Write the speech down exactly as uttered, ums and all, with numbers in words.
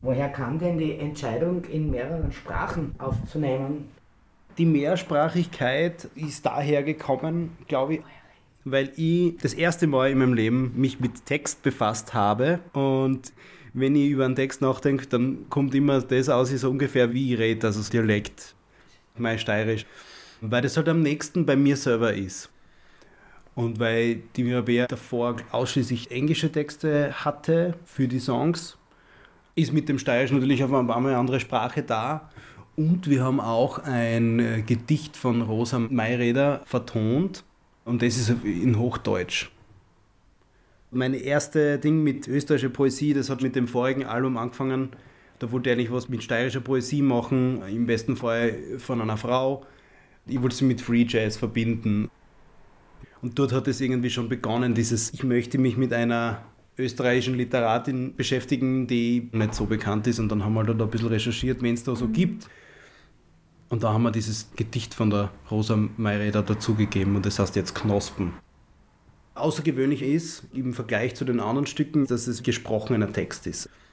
Woher kam denn die Entscheidung, in mehreren Sprachen aufzunehmen? Die Mehrsprachigkeit ist daher gekommen, glaube ich, weil ich das erste Mal in meinem Leben mich mit Text befasst habe. Und wenn ich über einen Text nachdenke, dann kommt immer das aus, so ungefähr wie ich rede, also das Dialekt, mein Steirisch. Weil das halt am nächsten bei mir selber ist. Und weil die Mirabea davor ausschließlich englische Texte hatte für die Songs, ist mit dem Steirisch natürlich auf einmal eine andere Sprache da. Und wir haben auch ein Gedicht von Rosa Mayreder vertont und das ist in Hochdeutsch. Mein erstes Ding mit österreichischer Poesie, das hat mit dem vorigen Album angefangen. Da wollte ich eigentlich was mit steirischer Poesie machen, im besten Fall von einer Frau. Ich wollte sie mit Free Jazz verbinden. Und dort hat es irgendwie schon begonnen, dieses, ich möchte mich mit einer österreichischen Literatin beschäftigen, die nicht so bekannt ist. Und dann haben wir da ein bisschen recherchiert, wen es da so gibt. Und da haben wir dieses Gedicht von der Rosa Mayreder dazugegeben und das heißt jetzt Knospen. Außergewöhnlich ist, im Vergleich zu den anderen Stücken, dass es gesprochener Text ist.